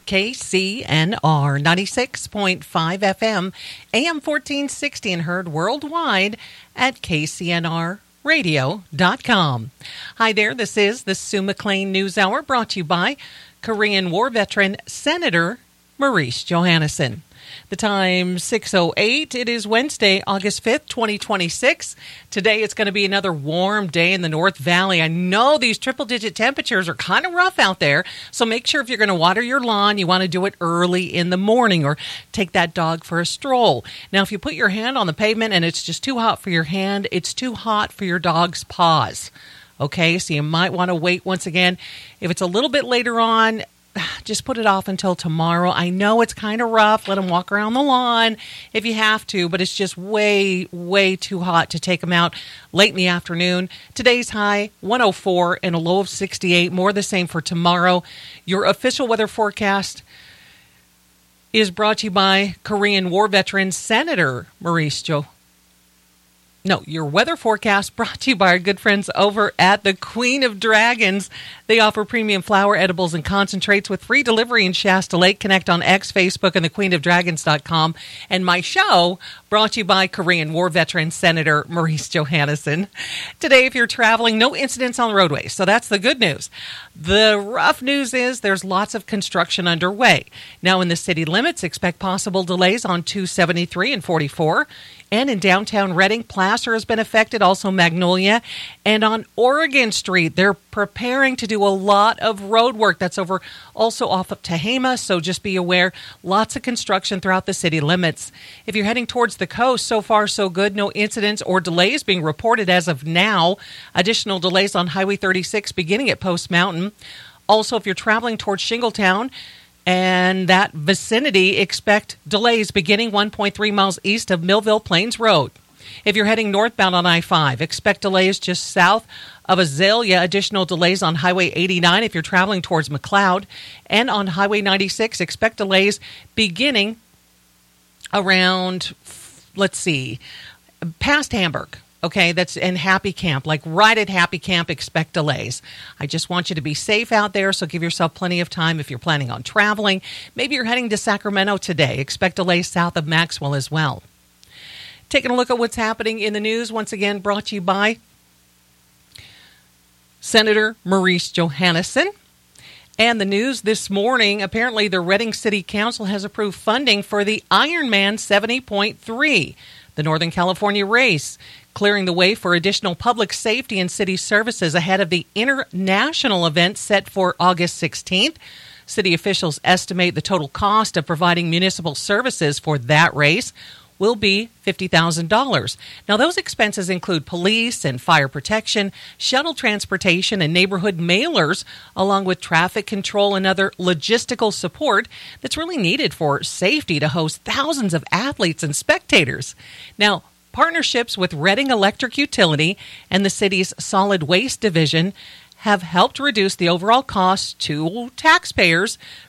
KCNR 96.5 FM, AM 1460, and heard worldwide at KCNRradio.com. Hi there, this is the Sue McLean News Hour, brought to you by Korean War veteran Senator Maurice Johannesson. The time 6:08. It is Wednesday, August 5th, 2026. Today it's going to be another warm day in the North Valley. I know these triple-digit temperatures are kind of rough out there, so make sure if you're going to water your lawn, you want to do it early in the morning or take that dog for a stroll. Now, if you put your hand on the pavement and it's just too hot for your hand, it's too hot for your dog's paws. Okay, so you might want to wait once again. If it's a little bit later on, just put it off until tomorrow. I know it's kind of rough. Let them walk around the lawn if you have to, but it's just way, way too hot to take them out late in the afternoon. Today's high, 104 and a low of 68. More the same for tomorrow. Your official weather forecast is brought to you by Korean War veteran Senator Maurice your weather forecast brought to you by our good friends over at the Queen of Dragons. They offer premium flower, edibles, and concentrates with free delivery in Shasta Lake. Connect on X, Facebook, and thequeenofdragons.com. And my show brought to you by Korean War veteran Senator Maurice Johannesson. Today, if you're traveling, no incidents on the roadways, so that's the good news. The rough news is there's lots of construction underway. Now, in the city limits, expect possible delays on 273 and 44. And in downtown Reading, Placer has been affected, also Magnolia. And on Oregon Street, they're preparing to do a lot of road work. That's over also off of Tehama, so just be aware. Lots of construction throughout the city limits. If you're heading towards the coast, so far so good. No incidents or delays being reported as of now. Additional delays on Highway 36 beginning at Post Mountain. Also, if you're traveling towards Shingletown and that vicinity, expect delays beginning 1.3 miles east of Millville Plains Road. If you're heading northbound on I-5, expect delays just south of Azalea. Additional delays on Highway 89 if you're traveling towards McLeod. And on Highway 96, expect delays beginning around, past Hamburg. Okay, that's in Happy Camp, like right at Happy Camp, expect delays. I just want you to be safe out there, so give yourself plenty of time if you're planning on traveling. Maybe you're heading to Sacramento today. Expect delays south of Maxwell as well. Taking a look at what's happening in the news, once again brought to you by Senator Maurice Johannesson. And the news this morning, apparently the Reading City Council has approved funding for the Ironman 70.3, the Northern California race, clearing the way for additional public safety and city services ahead of the international event set for August 16th. City officials estimate the total cost of providing municipal services for that race will be $50,000. Now, those expenses include police and fire protection, shuttle transportation, and neighborhood mailers, along with traffic control and other logistical support that's really needed for safety to host thousands of athletes and spectators. Now, partnerships with Reading Electric Utility and the city's solid waste division have helped reduce the overall cost to taxpayers